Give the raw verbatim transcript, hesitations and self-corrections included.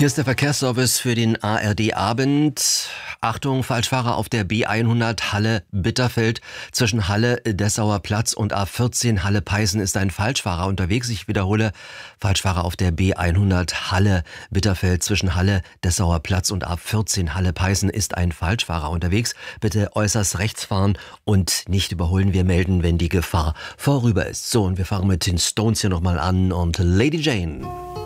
Hier ist der Verkehrsservice für den A R D-Abend. Achtung, Falschfahrer auf der B hundert Halle-Bitterfeld. Zwischen Halle-Dessauer Platz und A vierzehn Halle-Peißen ist ein Falschfahrer unterwegs. Ich wiederhole, Falschfahrer auf der B hundert Halle-Bitterfeld. Zwischen Halle-Dessauer Platz und A vierzehn Halle-Peißen ist ein Falschfahrer unterwegs. Bitte äußerst rechts fahren und nicht überholen. Wir melden, wenn die Gefahr vorüber ist. So, und wir fahren mit den Stones hier nochmal an und Lady Jane.